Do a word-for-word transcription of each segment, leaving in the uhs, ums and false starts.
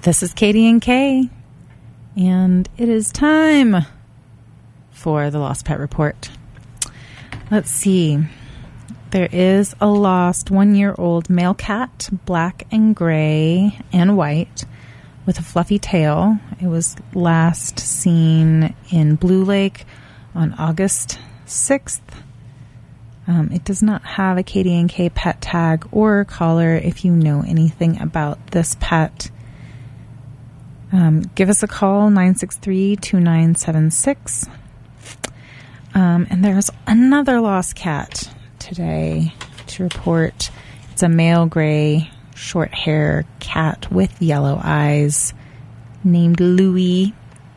This is Katie and Kay, and it is time for the Lost Pet Report. Let's see. There is a lost one-year-old male cat, black and gray and white, with a fluffy tail. It was last seen in Blue Lake on August sixth. Um, it does not have a Katie and Kay pet tag or collar. If you know anything about this pet, um, give us a call, nine six three, two nine seven six. Um, and there's another lost cat today to report. It's a male gray, short hair cat with yellow eyes named Louie.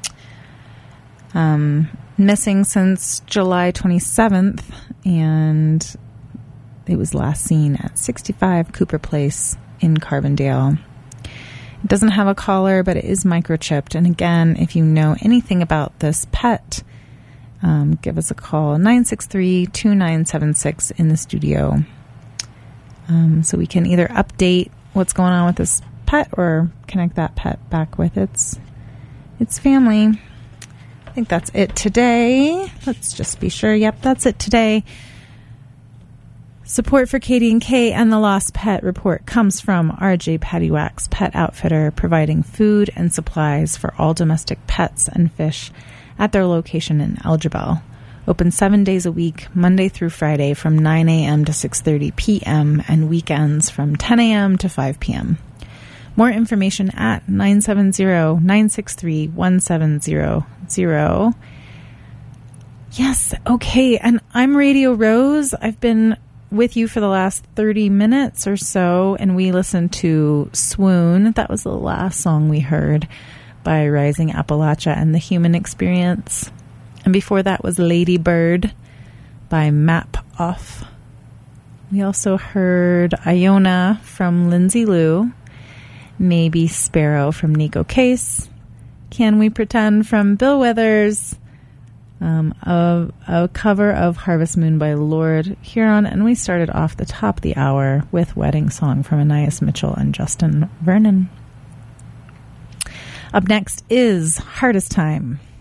Um, missing since July twenty-seventh, and it was last seen at sixty-five Cooper Place in Carbondale. It doesn't have a collar, but it is microchipped. And again, if you know anything about this pet, um, give us a call, nine six three, two nine seven six in the studio. Um, so we can either update what's going on with this pet or connect that pet back with its its family. I think that's it today. Let's just be sure. Yep, that's it today. Support for Katie and Kay and the Lost Pet Report comes from R J Paddywhack's Pet Outfitter, providing food and supplies for all domestic pets and fish at their location in Algebel. Open seven days a week, Monday through Friday from nine a.m. to six thirty p.m. and weekends from ten a.m. to five p.m. More information at nine seven zero, nine six three, one seven zero zero. Yes, okay, and I'm Radio Rose. I've been with you for the last thirty minutes or so, and we listened to Swoon. That was the last song we heard by Rising Appalachia and the Human Experience. And before that was Lady Bird by Map Off. We also heard Iona from Lindsay Lou, Maybe Sparrow from Nico Case, Can We Pretend from Bill Withers, um, a, a cover of Harvest Moon by Lord Huron, and we started off the top of the hour with Wedding Song from Anais Mitchell and Justin Vernon. Up next is Hardest Time.